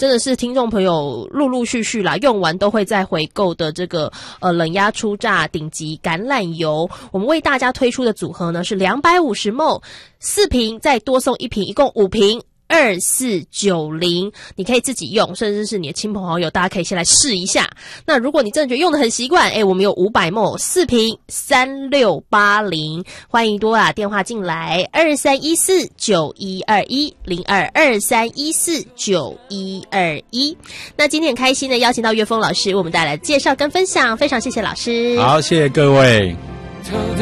真的是听众朋友陆陆续续啦，用完都会再回购的这个冷压初榨顶级橄榄油，我们为大家推出的组合呢是250ml 4瓶，再多送1瓶，一共5瓶。2490，你可以自己用，甚至是你的亲朋好友，大家可以先来试一下。那如果你真的觉得用得很习惯，我们有500ml 4瓶3680，欢迎多打电话进来231491210223149121。那今天很开心的邀请到岳峰老师为我们带来介绍跟分享，非常谢谢老师。 好，谢谢各位。